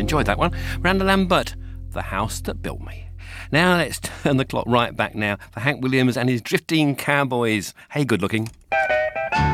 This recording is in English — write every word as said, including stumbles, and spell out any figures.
enjoyed that one. Miranda Lambert, The House That Built Me. Now let's turn the clock right back now for Hank Williams and his Drifting Cowboys. Hey, good looking.